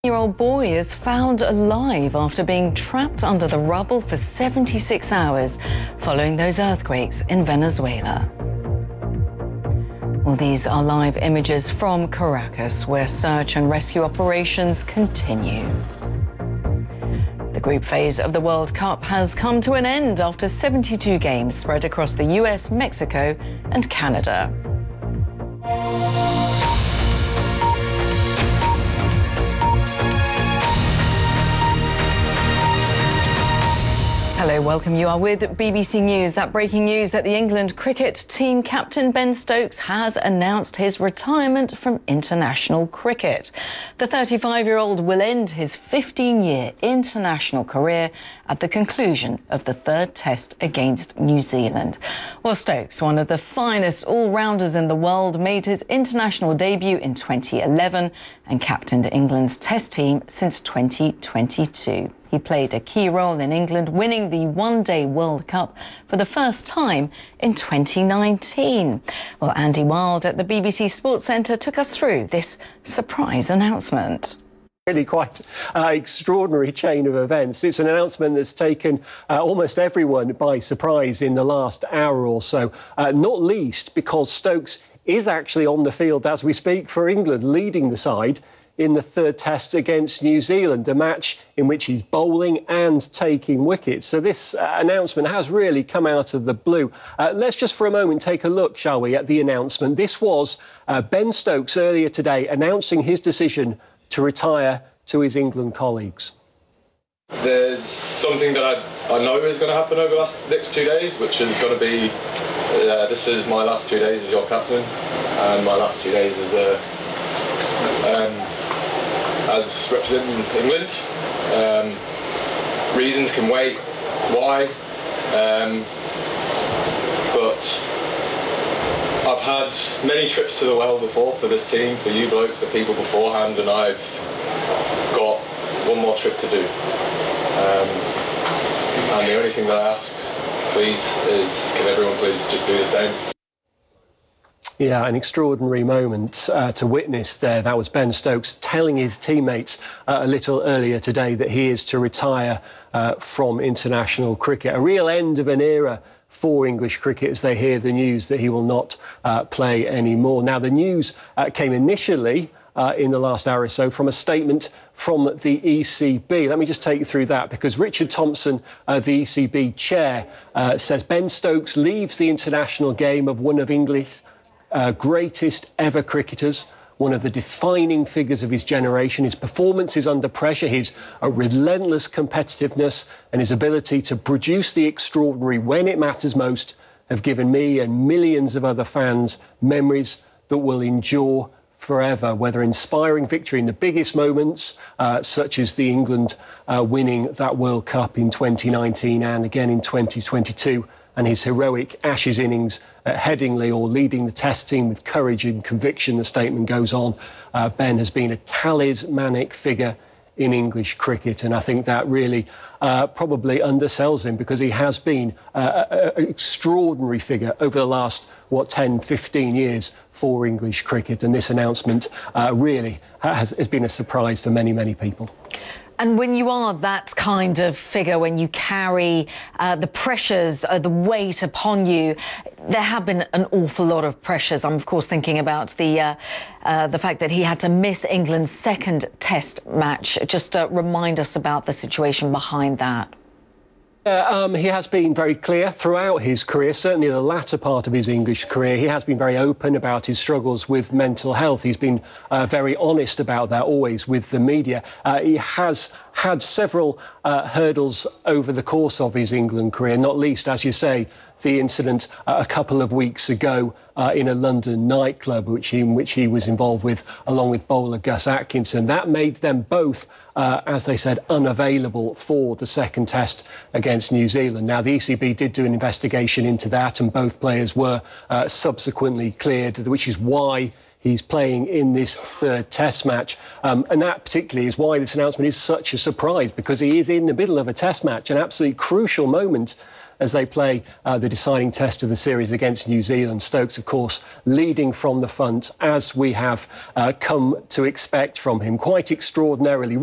Year-old boy is found alive after being trapped under the rubble for 76 hours following those earthquakes in Venezuela. Well, these are live images from Caracas, where search and rescue operations continue. The group phase of the World Cup has come to an end after 72 games spread across the US, Mexico and Canada. Hello, welcome. You are with BBC News. That breaking news that the England cricket team captain Ben Stokes has announced his retirement from international cricket. The 35-year-old will end his 15-year international career at the conclusion of the third test against New Zealand. Well, Stokes, one of the finest all-rounders in the world, made his international debut in 2011 and captained England's test team since 2022. He played a key role in England winning the one-day World Cup for the first time in 2019. Well, Andy Wild at the BBC Sports Centre took us through this surprise announcement. Really quite extraordinary chain of events. It's an announcement that's taken almost everyone by surprise in the last hour or so, not least because Stokes is actually on the field as we speak for England, leading the side in the third test against New Zealand, a match in which he's bowling and taking wickets. So this announcement has really come out of the blue. Let's just for a moment take a look, shall we, at the announcement. This was Ben Stokes earlier today announcing his decision to retire to his England colleagues. There's something that I know is going to happen over the next 2 days, which is going to be, this is my last 2 days as your captain, and my last 2 days as representing England. Reasons can wait, why, but I've had many trips to the world before for this team, for you blokes, for people beforehand, and I've got one more trip to do. And the only thing that I ask, please, is can everyone please just do the same? Yeah, an extraordinary moment to witness there. That was Ben Stokes telling his teammates a little earlier today that he is to retire from international cricket. A real end of an era for English cricket as they hear the news that he will not play anymore. Now, the news came initially in the last hour or so from a statement from the ECB. Let me just take you through that, because Richard Thompson, the ECB chair, says Ben Stokes leaves the international game of one of England's greatest ever cricketers, one of the defining figures of his generation. His performances under pressure, his relentless competitiveness and his ability to produce the extraordinary when it matters most have given me and millions of other fans memories that will endure forever, whether inspiring victory in the biggest moments, such as the England winning that World Cup in 2019 and again in 2022, and his heroic Ashes innings at Headingley, or leading the Test team with courage and conviction, the statement goes on. Ben has been a talismanic figure in English cricket, and I think that really probably undersells him, because he has been an extraordinary figure over the last, 10, 15 years for English cricket, and this announcement really has been a surprise for many, many people. And when you are that kind of figure, when you carry the pressures, the weight upon you, there have been an awful lot of pressures. I'm, of course, thinking about the fact that he had to miss England's second test match. Just remind us about the situation behind that. He has been very clear throughout his career, certainly the latter part of his English career. He has been very open about his struggles with mental health. He's been very honest about that, always with the media. He has had several hurdles over the course of his England career, not least, as you say, the incident a couple of weeks ago in a London nightclub, in which he was involved with, along with bowler Gus Atkinson. That made them both, as they said, unavailable for the second test against New Zealand. Now, the ECB did do an investigation into that, and both players were subsequently cleared, which is why he's playing in this third Test match. And that particularly is why this announcement is such a surprise, because he is in the middle of a Test match, an absolutely crucial moment as they play the deciding test of the series against New Zealand. Stokes, of course, leading from the front, as we have come to expect from him, quite extraordinarily.